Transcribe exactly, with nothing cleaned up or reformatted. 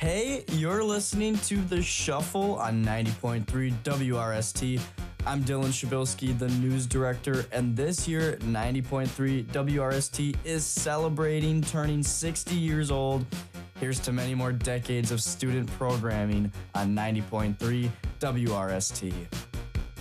Hey, you're listening to The Shuffle on ninety point three W R S T. I'm Dylan Shabilsky, the news director, and this year, ninety point three W R S T is celebrating turning sixty years old. Here's to many more decades of student programming on ninety point three W R S T.